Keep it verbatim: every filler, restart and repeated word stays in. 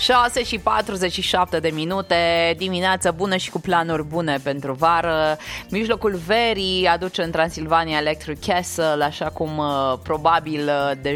șase și patruzeci și șapte de minute, dimineața bună și cu planuri bune pentru vară. Mijlocul verii aduce în Transilvania Electric Castle, așa cum uh, probabil uh,